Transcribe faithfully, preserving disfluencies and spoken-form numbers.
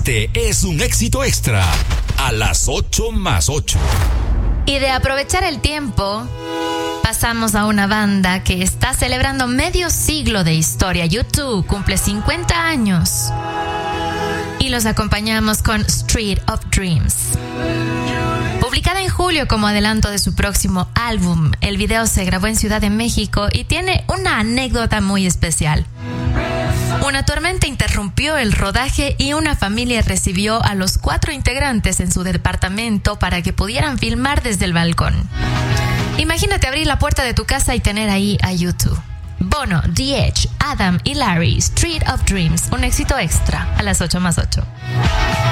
Este es un éxito extra a las ocho más ocho. Y de aprovechar el tiempo, pasamos a una banda que está celebrando medio siglo de historia. U dos cumple cincuenta años. Y los acompañamos con Street of Dreams. Publicada en julio como adelanto de su próximo álbum, el video se grabó en Ciudad de México y tiene una anécdota muy especial. Una tormenta interrumpió el rodaje y una familia recibió a los cuatro integrantes en su departamento para que pudieran filmar desde el balcón. Imagínate abrir la puerta de tu casa y tener ahí a U dos. Bono, The Edge, Adam y Larry, Street of Dreams, un éxito extra a las ocho más ocho.